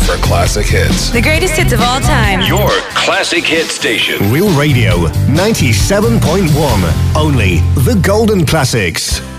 for classic hits. The greatest hits of all time. Your classic hit station. Real Radio 97.1. Only the golden classics.